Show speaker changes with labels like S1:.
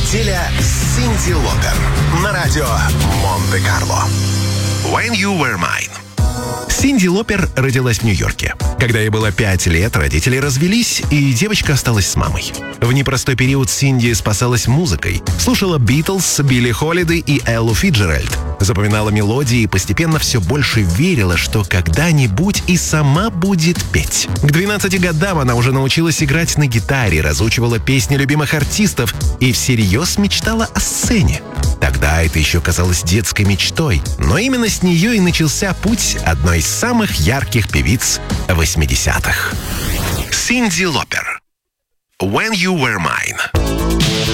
S1: неделя с Синди Лопер на радио Монте-Карло. When You Were Mine. Синди Лопер родилась в Нью-Йорке. Когда ей было 5 лет, родители развелись, и девочка осталась с мамой. В непростой период Синди спасалась музыкой. Слушала Битлз, Билли Холлидей и Эллу Фиджеральд. Запоминала мелодии и постепенно все больше верила, что когда-нибудь и сама будет петь. К 12 годам она уже научилась играть на гитаре, разучивала песни любимых артистов и всерьез мечтала о сцене. Тогда это еще казалось детской мечтой, но именно с нее и начался путь одной из самых ярких певиц 80-х. Синди Лопер. When You Were Mine.